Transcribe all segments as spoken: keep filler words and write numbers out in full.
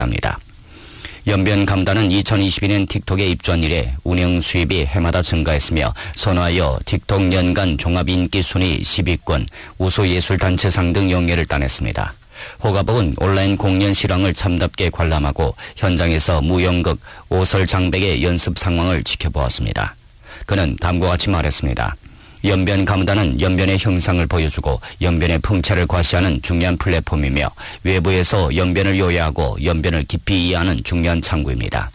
합니다. 연변 가무단은 이천이십이 년 틱톡에 입주한 이래 운영 수입이 해마다 증가했으며 선화여 틱톡 연간 종합 인기 순위 십 위권, 우수 예술단체상 등 영예를 따냈습니다. 호가복은 온라인 공연 실황을 참답게 관람하고 현장에서 무연극, 오설 장백의 연습 상황을 지켜보았습니다. 그는 다음과 같이 말했습니다. 연변 가무단은 연변의 형상을 보여주고 연변의 풍채를 과시하는 중요한 플랫폼이며 외부에서 연변을 요해하고 연변을 깊이 이해하는 중요한 창구입니다.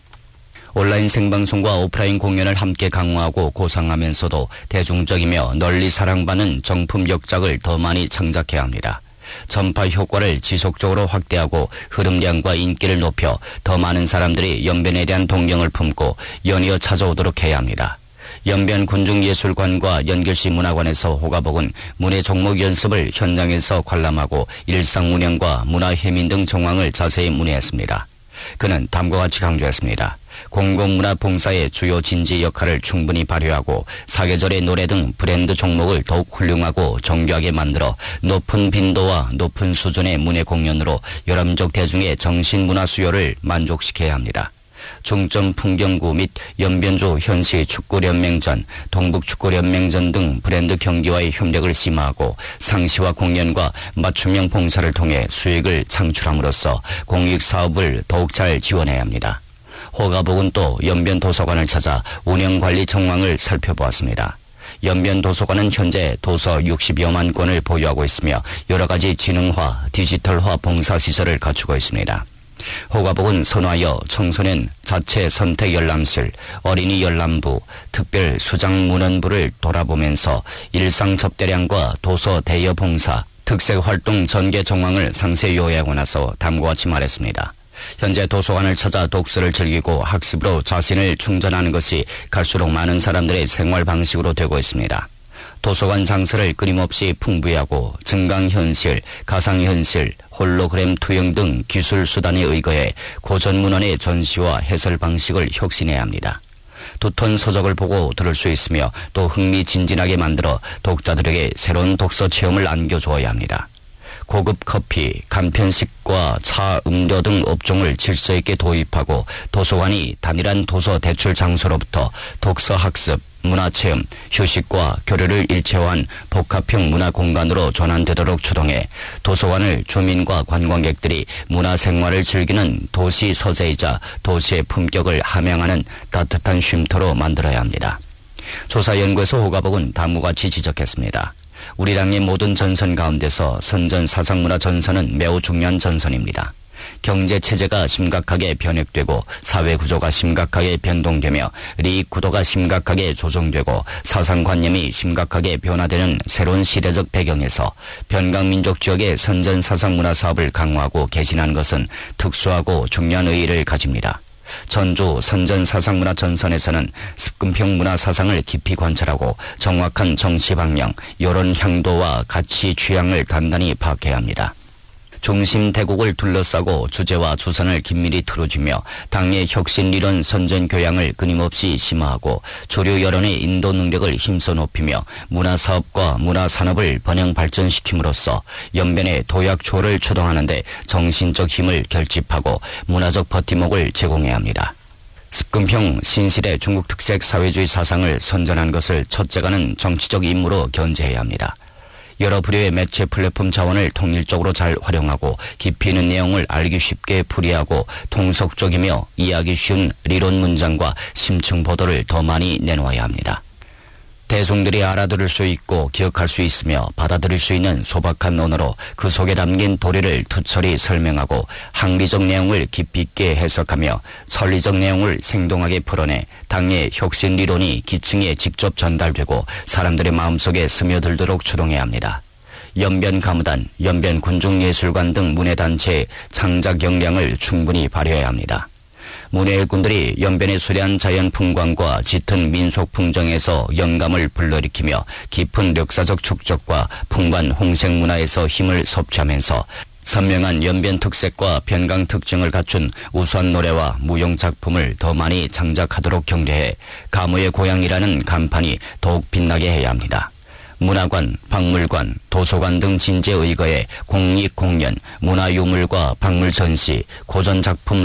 온라인 생방송과 오프라인 공연을 함께 강화하고 고상하면서도 대중적이며 널리 사랑받는 정품 역작을 더 많이 창작해야 합니다. 전파 효과를 지속적으로 확대하고 흐름량과 인기를 높여 더 많은 사람들이 연변에 대한 동경을 품고 연이어 찾아오도록 해야 합니다. 연변 군중예술관과 연결시 문화관에서 호가복은 문예 종목 연습을 현장에서 관람하고 일상 운영과 문화 해민 등 정황을 자세히 문의했습니다. 그는 다음과 같이 강조했습니다. 공공문화 봉사의 주요 진지 역할을 충분히 발휘하고 사계절의 노래 등 브랜드 종목을 더욱 훌륭하고 정교하게 만들어 높은 빈도와 높은 수준의 문예 공연으로 여람족 대중의 정신문화 수요를 만족시켜야 합니다. 중점 풍경구 및 연변주 현시 축구연맹전, 동북축구연맹전 등 브랜드 경기와의 협력을 심화하고 상시와 공연과 맞춤형 봉사를 통해 수익을 창출함으로써 공익사업을 더욱 잘 지원해야 합니다. 호가복은 또 연변 도서관을 찾아 운영관리 정황을 살펴보았습니다. 연변 도서관은 현재 도서 육십여만 권을 보유하고 있으며 여러 가지 지능화, 디지털화 봉사시설을 갖추고 있습니다. 호가복은 선화여 청소년 자체 선택 열람실, 어린이 열람부, 특별 수장 문헌부를 돌아보면서 일상 접대량과 도서 대여 봉사, 특색 활동 전개 정황을 상세히 요약하고 나서 다음과 같이 말했습니다. 현재 도서관을 찾아 독서를 즐기고 학습으로 자신을 충전하는 것이 갈수록 많은 사람들의 생활 방식으로 되고 있습니다. 도서관 장소를 끊임없이 풍부하고 증강현실, 가상현실, 홀로그램 투영 등 기술 수단에 의거해 고전 문헌의 전시와 해설 방식을 혁신해야 합니다. 두터운 서적을 보고 들을 수 있으며 또 흥미진진하게 만들어 독자들에게 새로운 독서 체험을 안겨주어야 합니다. 고급 커피, 간편식과 차, 음료 등 업종을 질서 있게 도입하고 도서관이 단일한 도서 대출 장소로부터 독서 학습, 문화체험, 휴식과 교류를 일체화한 복합형 문화공간으로 전환되도록 추동해 도서관을 주민과 관광객들이 문화생활을 즐기는 도시 서재이자 도시의 품격을 함양하는 따뜻한 쉼터로 만들어야 합니다. 조사연구소 호가복은 다음과 같이 지적했습니다. 우리 당의 모든 전선 가운데서 선전 사상문화 전선은 매우 중요한 전선입니다. 경제체제가 심각하게 변혁되고 사회구조가 심각하게 변동되며利益구도가 심각하게 조정되고 사상관념이 심각하게 변화되는 새로운 시대적 배경에서 변강민족 지역의 선전사상문화 사업을 강화하고 개진한 것은 특수하고 중요한 의의를 가집니다. 전주 선전사상문화 전선에서는 습금형 문화사상을 깊이 관찰하고 정확한 정치방향, 여론 향도와 가치 취향을 단단히 파악해야 합니다. 중심 대국을 둘러싸고 주제와 주선을 긴밀히 틀어주며 당의 혁신이론 선전교양을 끊임없이 심화하고 주류 여론의 인도 능력을 힘써 높이며 문화사업과 문화산업을 번영 발전시킴으로써 연변의 도약초를 추동하는 데 정신적 힘을 결집하고 문화적 버팀목을 제공해야 합니다. 습금형 신실의 중국 특색 사회주의 사상을 선전한 것을 첫째가는 정치적 임무로 견제해야 합니다. 여러 부류의 매체 플랫폼 자원을 통일적으로 잘 활용하고 깊이 있는 내용을 알기 쉽게 풀이하고 통속적이며 이해하기 쉬운理論 문장과 심층 보도를 더 많이 내놓아야 합니다. 대중들이 알아들을 수 있고 기억할 수 있으며 받아들일 수 있는 소박한 언어로 그 속에 담긴 도리를 투철히 설명하고 학리적 내용을 깊이 있게 해석하며 설리적 내용을 생동하게 풀어내 당의 혁신理論이 기층에 직접 전달되고 사람들의 마음속에 스며들도록 추동해야 합니다. 연변 가무단, 연변 군중예술관 등 문예단체의 창작 역량을 충분히 발휘해야 합니다. 문예일꾼들이 연변의 수려한 자연 풍광과 짙은 민속 풍정에서 영감을 불러일으키며 깊은 역사적 축적과 풍부한 홍색 문화에서 힘을 섭취하면서 선명한 연변 특색과 변강 특징을 갖춘 우수한 노래와 무용 작품을 더 많이 창작하도록 격려해 가무의 고향이라는 간판이 더욱 빛나게 해야 합니다. 문화관, 박물관, 도서관 등 진지에 의거해 공익공연, 문화유물과 박물 전시, 고전작품